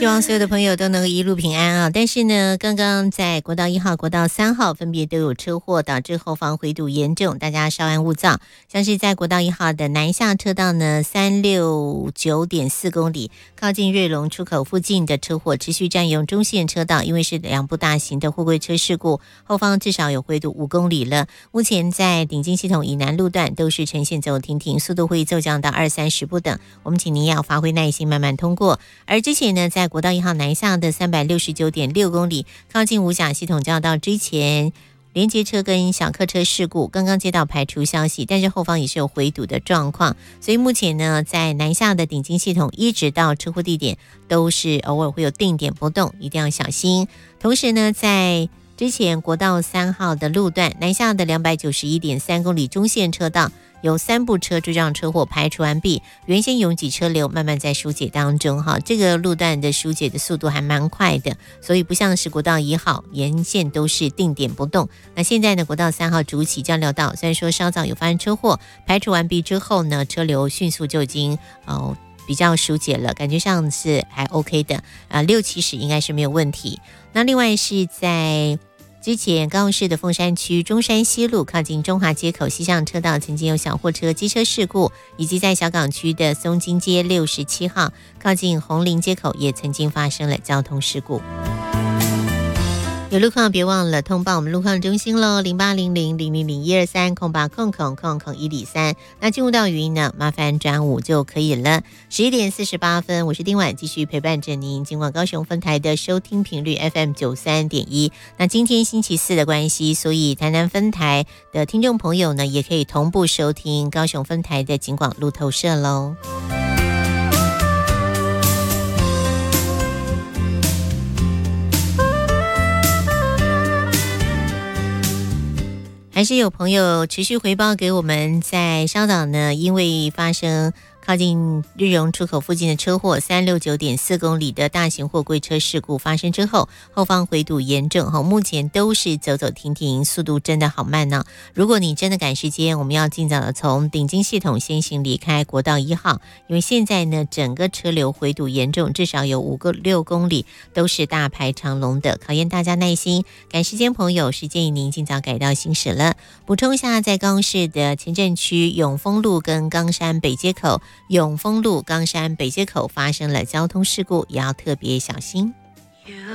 希望所有的朋友都能够一路平安啊！但是呢，刚刚在国道1号、国道3号分别都有车祸，导致后方回堵严重，大家稍安勿躁。像是在国道1号的南下车道呢，369.4公里，靠近瑞隆出口附近的车祸持续占用中线车道，因为是2部大型的货柜车事故，后方至少有回堵5公里了。目前在顶金系统以南路段都是呈现走停停，速度会骤降到20-30不等。我们请您要发挥耐心，慢慢通过。而之前呢，在国道1号南下的369.6公里，靠近五甲系统交道之前，连接车跟小客车事故，刚刚接到排除消息，但是后方也是有回堵的状况，所以目前呢，在南下的顶金系统一直到车祸地点都是偶尔会有定点波动，一定要小心。同时呢，在之前国道3号的路段南下的291.3公里中线车道，有3部车追撞车祸排除完毕，原先拥挤车流慢慢在疏解当中哈，这个路段的疏解的速度还蛮快的，所以不像是国道1号沿线都是定点不动。那现在呢，国道3号主起交流道虽然说稍早有发生车祸，排除完毕之后呢，车流迅速就已经比较疏解了，感觉上是还 OK 的，60-70应该是没有问题。那另外是在之前高雄市的凤山区中山西路靠近中华街口西向车道曾经有小货车机车事故，以及在小港区的松金街67号靠近红林街口也曾经发生了交通事故。有路况别忘了通报我们路况中心咯，0800-000-123-0800-103。那进入到语音呢，麻烦转5就可以了。11:48，我是丁婉，继续陪伴着您。经过高雄分台的收听频率 FM93.1。那今天星期四的关系，所以台南分台的听众朋友呢，也可以同步收听高雄分台的警广路透社咯。还是有朋友持续回报给我们，在稍早呢，因为发生靠近日荣出口附近的车祸，369.4公里的大型货柜车事故发生之后，后方回堵严重，目前都是走走停停，速度真的好慢呢。如果你真的赶时间，我们要尽早的从顶金系统先行离开国道1号，因为现在呢，整个车流回堵严重，至少有6公里都是大排长龙的，考验大家耐心。赶时间朋友是建议您尽早改道行驶了。补充一下，在高雄市的前镇区永丰路跟冈山北街口，永丰路冈山北街口发生了交通事故，也要特别小心。